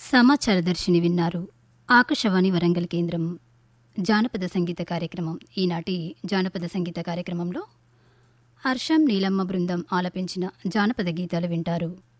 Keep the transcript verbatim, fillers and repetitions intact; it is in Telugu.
సమాచార దర్శిని విన్నారు. ఆకాశవాణి వరంగల్ కేంద్రం జానపద సంగీత కార్యక్రమం. ఈనాటి జానపద సంగీత కార్యక్రమంలో హర్షం నీలమ్మ బృందం ఆలపించిన జానపద గీతాలు వింటారు.